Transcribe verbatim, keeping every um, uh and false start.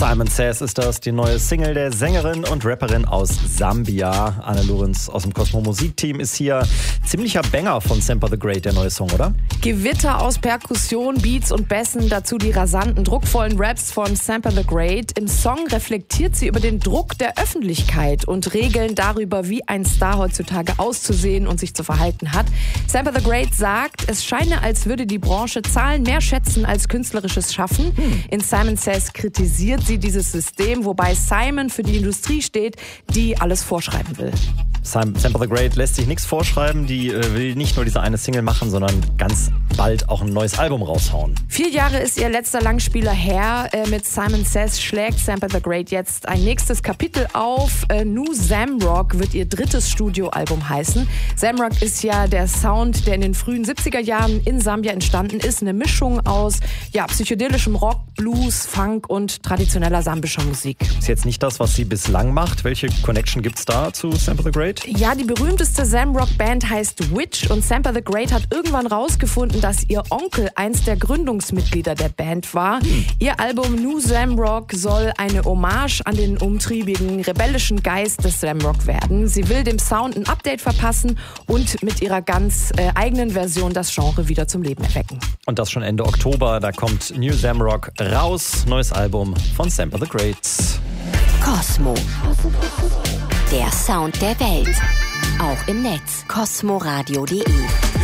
Simon Says ist das, die neue Single der Sängerin und Rapperin aus Sambia. Anne Lorenz aus dem Cosmo Musikteam ist hier. Ziemlicher Banger von Semper the Great, der neue Song, oder? Gewitter aus Perkussion, Beats und Bässen, dazu die rasanten, druckvollen Raps von Semper the Great. Im Song reflektiert sie über den Druck der Öffentlichkeit und Regeln darüber, wie ein Star heutzutage auszusehen und sich zu verhalten hat. Semper the Great sagt, es scheine, als würde die Branche Zahlen mehr schätzen als künstlerisches Schaffen. Hm. In Simon Says kritisiert sie dieses System, wobei Simon für die Industrie steht, die alles vorschreiben will. Semper the Great lässt sich nichts vorschreiben. Die äh, will nicht nur diese eine Single machen, sondern ganz bald auch ein neues Album raushauen. Vier Jahre ist ihr letzter Langspieler her. Äh, mit Simon Says schlägt Semper the Great jetzt ein nächstes Kapitel auf. Äh, New Zamrock wird ihr drittes Studioalbum heißen. Zamrock ist ja der Sound, der in den frühen siebziger Jahren in Sambia entstanden ist. Eine Mischung aus ja, psychedelischem Rock, Blues, Funk und traditioneller sambischer Musik. Ist jetzt nicht das, was sie bislang macht. Welche Connection gibt's da zu Semper the Great? Ja, die berühmteste Zamrock-Band heißt Witch und Semper the Great hat irgendwann rausgefunden, dass ihr Onkel eins der Gründungsmitglieder der Band war. Hm. Ihr Album New Zamrock soll eine Hommage an den umtriebigen, rebellischen Geist des Zamrock werden. Sie will dem Sound ein Update verpassen und mit ihrer ganz äh, eigenen Version das Genre wieder zum Leben erwecken. Und das schon Ende Oktober, da kommt New Zamrock raus. Neues Album von Semper the Great. Cosmo. Der Sound der Welt. Auch im Netz. cosmoradio punkt de